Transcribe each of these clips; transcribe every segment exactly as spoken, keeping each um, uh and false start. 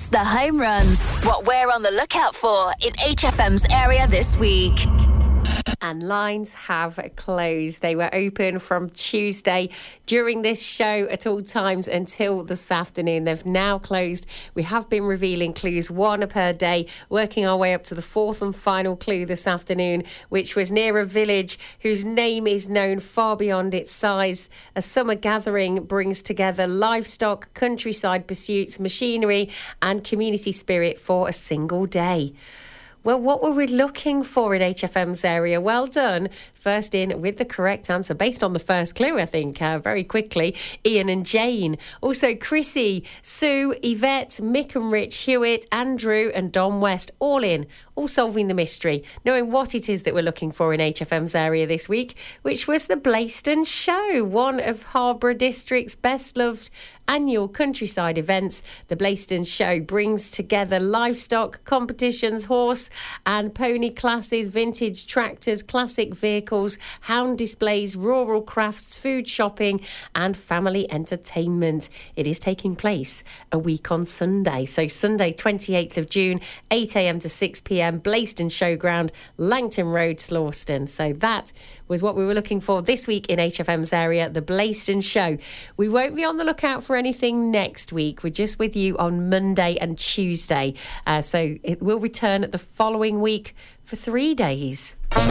It's the home runs. What we're on the lookout for in H F M's area this week. And lines have closed. They were open from Tuesday during this show at all times until this afternoon. They've now closed. We have been revealing clues one per day, working our way up to the fourth and final clue this afternoon, which was near a village whose name is known far beyond its size. A summer gathering brings together livestock, countryside pursuits, machinery and community spirit for a single day. Well, what were we looking for in H F M's area? Well done. First in with the correct answer, based on the first clue, I think, uh, very quickly. Ian and Jane. Also, Chrissy, Sue, Yvette, Mick and Rich, Hewitt, Andrew and Don West, all in, all solving the mystery, knowing what it is that we're looking for in H F M's area this week, which was the Blaiston Show, one of Harborough District's best-loved annual countryside events. The Blaiston Show brings together livestock competitions, horse and pony classes, vintage tractors, classic vehicles, hound displays, rural crafts, food shopping and family entertainment. It is taking place a week on Sunday. So Sunday, twenty-eighth of June, eight a.m. to six p.m, Blaiston Showground, Langton Road, Slawston. So that was what we were looking for this week in H F M's area, the Blaiston Show. We won't be on the lookout for anything next week. We're just with you on Monday and Tuesday. Uh, so it will return the following week for three days.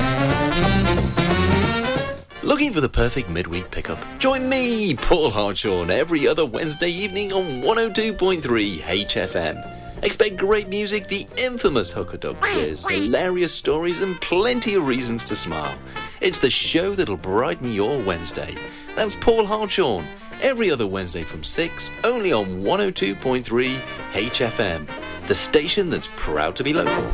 Looking for the perfect midweek pickup? Join me, Paul Hartshorn, every other Wednesday evening on one oh two point three H F M. Expect great music, the infamous Hooker Dog quiz, hilarious stories and plenty of reasons to smile. It's the show that'll brighten your Wednesday. That's Paul Hartshorn, every other Wednesday from six, only on one oh two point three H F M, the station that's proud to be local.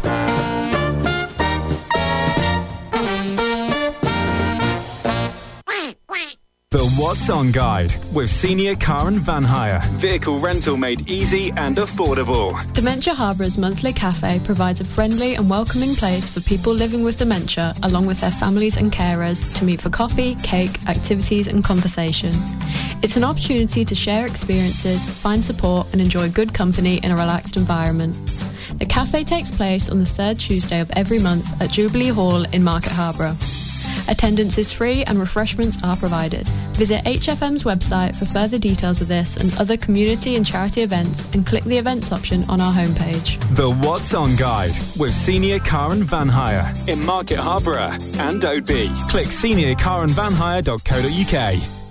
The What's On Guide with Senior Car and Van Hire. Vehicle rental made easy and affordable. Dementia Harbour's monthly cafe provides a friendly and welcoming place for people living with dementia, along with their families and carers, to meet for coffee, cake, activities and conversation. It's an opportunity to share experiences, find support and enjoy good company in a relaxed environment. The cafe takes place on the third Tuesday of every month at Jubilee Hall in Market Harborough. Attendance is free and refreshments are provided. Visit H F M's website for further details of this and other community and charity events and click the events option on our homepage. The What's On Guide with Senior Car and Van Hire in Market Harborough and Oadby. Click senior car and van hire dot co dot uk.